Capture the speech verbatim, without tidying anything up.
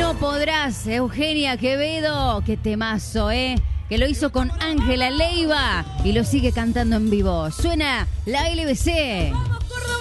No podrás, Eugenia Quevedo, qué temazo, ¿eh? Que lo hizo con Ángela Leiva y lo sigue cantando en vivo. Suena la L B C.